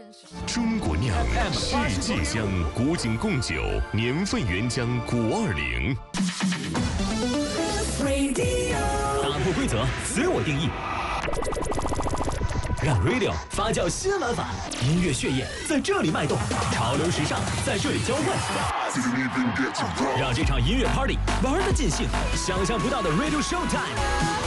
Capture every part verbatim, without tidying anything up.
中国酿，世界香，古井贡酒，年份原浆古二零。 打破规则，随我定义。让 Radio 发酵新玩法，音乐血液在这里脉动，潮流时尚在这里交汇，让这场音乐 Party 玩得尽兴，想象不到的 Radio Showtime。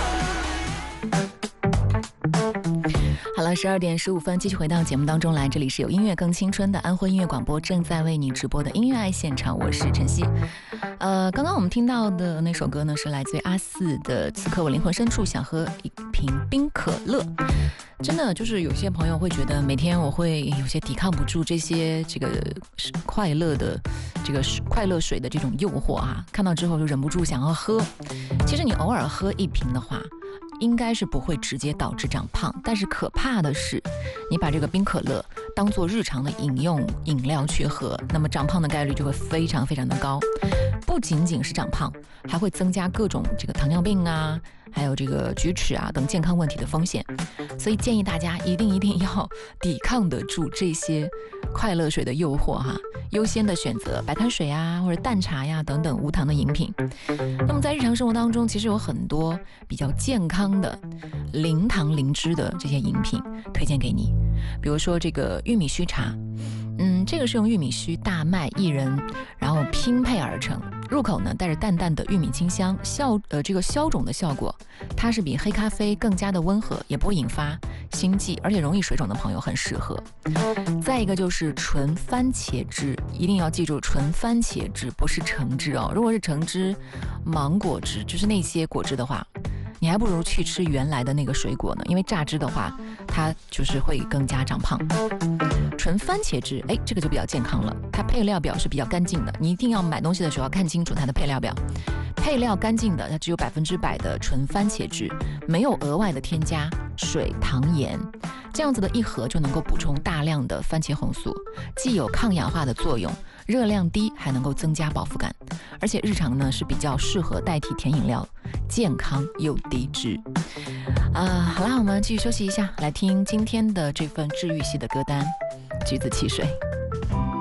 好了，十二点十五分，继续回到节目当中来，这里是有音乐更青春的安徽音乐广播，正在为你直播的音乐爱现场，我是晨曦。呃，刚刚我们听到的那首歌呢，是来自于阿四的《此刻我灵魂深处想喝一瓶冰可乐》。真的就是有些朋友会觉得每天我会有些抵抗不住这些这个快乐的这个快乐水的这种诱惑啊，看到之后就忍不住想要喝。其实你偶尔喝一瓶的话，应该是不会直接导致长胖，但是可怕的是你把这个冰可乐当做日常的饮用饮料去喝，那么长胖的概率就会非常非常的高。不仅仅是长胖，还会增加各种这个糖尿病啊，还有这个龋齿啊等健康问题的风险。所以建议大家一定一定要抵抗得住这些快乐水的诱惑哈，优先的选择白开水啊或者淡茶呀等等无糖的饮品。那么在日常生活当中，其实有很多比较健康的零糖零脂的这些饮品推荐给你，比如说这个玉米须茶。嗯，这个是用玉米须、大麦、薏仁，然后拼配而成。入口呢带着淡淡的玉米清香，消呃这个消肿的效果，它是比黑咖啡更加的温和，也不会引发心悸，而且容易水肿的朋友很适合。再一个就是纯番茄汁，一定要记住纯番茄汁，不是橙汁哦。如果是橙汁、芒果汁，就是那些果汁的话，你还不如去吃原来的那个水果呢，因为榨汁的话，它就是会更加长胖。纯番茄汁，哎，这个就比较健康了，它配料表是比较干净的，你一定要买东西的时候要看清楚它的配料表。配料干净的，它只有百分之百的纯番茄汁，没有额外的添加水、糖、盐，这样子的一盒就能够补充大量的番茄红素，既有抗氧化的作用，热量低，还能够增加饱腹感，而且日常呢是比较适合代替甜饮料，健康又低脂。啊、呃，好啦，我们继续休息一下，来听今天的这份治愈系的歌单，橘子汽水。